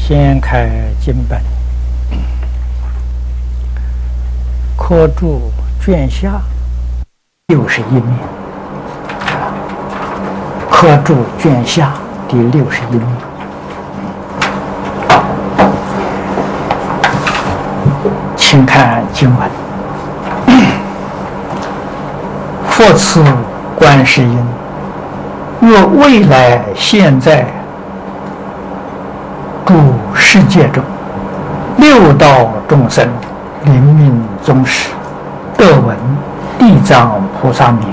先开经本，刻注卷下61面，刻注卷下第61面。请看经文：复次观世音，若未来现在诸世界中，六道众生临命终时，得闻地藏菩萨名，